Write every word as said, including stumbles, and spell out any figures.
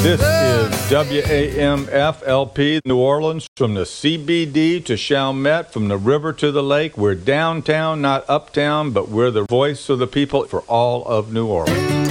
This is W A M F L P New Orleans, from the C B D to Chalmette, from the river to the lake. We're downtown, not uptown, but we're the voice of the people for all of New Orleans.